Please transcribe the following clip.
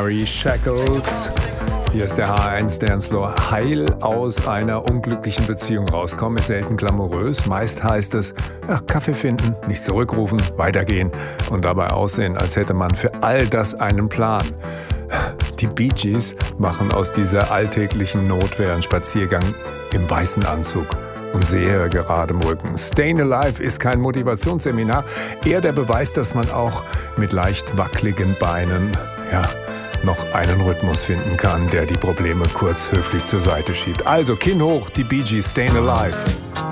Mary Shackles. Hier ist der H1 Dancefloor. Heil aus einer unglücklichen Beziehung rauskommen ist selten glamourös. Meist heißt es, Kaffee finden, nicht zurückrufen, weitergehen und dabei aussehen, als hätte man für all das einen Plan. Die Bee Gees machen aus dieser alltäglichen Notwehr einen Spaziergang im weißen Anzug und sehr geradem Rücken. Stayin' Alive ist kein Motivationsseminar, eher der Beweis, dass man auch mit leicht wackeligen Beinen, noch einen Rhythmus finden kann, der die Probleme kurz höflich zur Seite schiebt. Also Kinn hoch, die Bee Gees, Stayin' Alive.